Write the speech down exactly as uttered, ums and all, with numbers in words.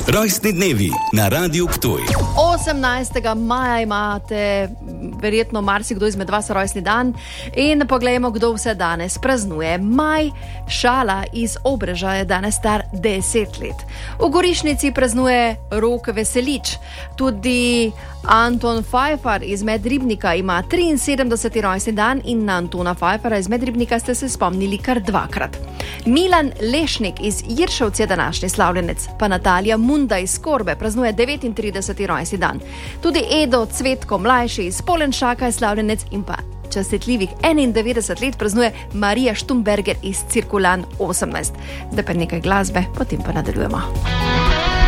Rojstni dnevi na Radiu Ptuj. osemnajstega maja imate verjetno marsikdo izmed vas rojstni dan in poglejmo, kdo vse danes praznuje. Maj Šala iz Obreža je danes star deset let. V Gorišnici praznuje Rok Veselič. Tudi Anton Fajfar iz Medribnika ima triinsedemdeseti rojstni dan in na Antona Fajfara iz Medribnika ste se spomnili kar dvakrat. Milan Lešnik iz Jiršovc je današnji slavljenec, pa Natalija Munda iz Korbe praznuje devetintrideseti rojstni dan. Tudi Edo Cvetko mlajši iz Polenšaka je slavljenec in pa častitljivih enaindevetdeset let praznuje Marija Štumberger iz Cirkulan osemnajst. Zdaj pa nekaj glasbe, potem pa nadaljujemo.